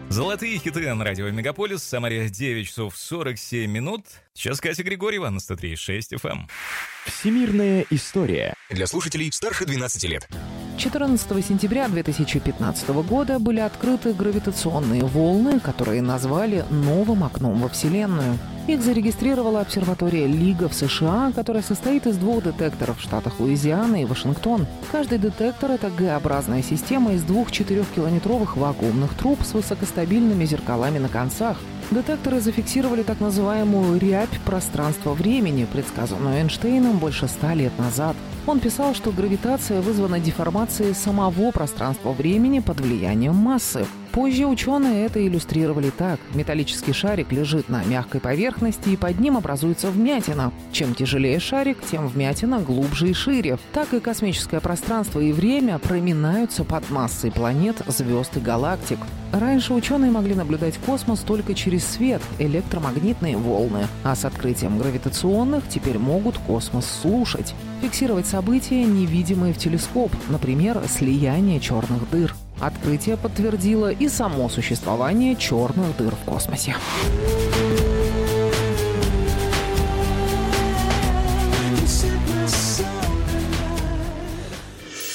Золотые хиты на радио Мегаполис. В Самаре 9 часов 47 минут. Сейчас Катя Григорьева на 103.6 FM. Всемирная история. Для слушателей старше 12 лет. 14 сентября 2015 года были открыты гравитационные волны, которые назвали новым окном во Вселенную. Их зарегистрировала обсерватория Лига в США, которая состоит из 2 детекторов в штатах Луизиана и Вашингтон. Каждый детектор — это Г-образная система из 2 4-километровых вакуумных труб с высокостабильными зеркалами на концах. Детекторы зафиксировали так называемую рябь пространства-времени, предсказанную Эйнштейном больше 100 лет назад. Он писал, что гравитация вызвана деформацией самого пространства-времени под влиянием массы. Позже ученые это иллюстрировали так. Металлический шарик лежит на мягкой поверхности, и под ним образуется вмятина. Чем тяжелее шарик, тем вмятина глубже и шире. Так и космическое пространство и время проминаются под массой планет, звезд и галактик. Раньше ученые могли наблюдать космос только через свет, электромагнитные волны. А с открытием гравитационных теперь могут космос слушать. Фиксировать события, невидимые в телескоп, например, слияние черных дыр. Открытие подтвердило и само существование черных дыр в космосе.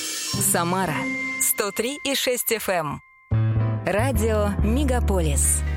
Самара 103,6 FM. Радио Мегаполис.